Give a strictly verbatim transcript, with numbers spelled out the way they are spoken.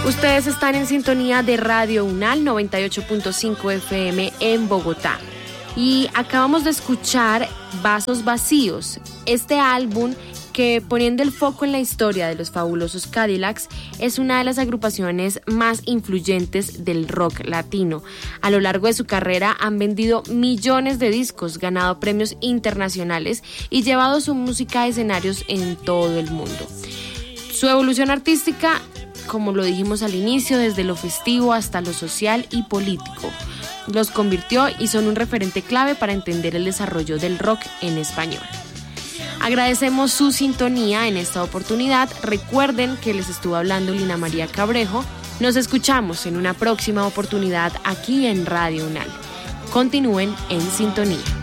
Ustedes están en sintonía de Radio UNAL noventa y ocho punto cinco F M en Bogotá. Y acabamos de escuchar Vasos Vacíos, este álbum que, poniendo el foco en la historia de los fabulosos Cadillacs, es una de las agrupaciones más influyentes del rock latino. A lo largo de su carrera han vendido millones de discos, ganado premios internacionales y llevado su música a escenarios en todo el mundo. Su evolución artística, como lo dijimos al inicio, desde lo festivo hasta lo social y político, los convirtió y son un referente clave para entender el desarrollo del rock en español. Agradecemos su sintonía en esta oportunidad. Recuerden que les estuvo hablando Lina María Cabrejo. Nos escuchamos en una próxima oportunidad aquí en Radio UNAL. Continúen en sintonía.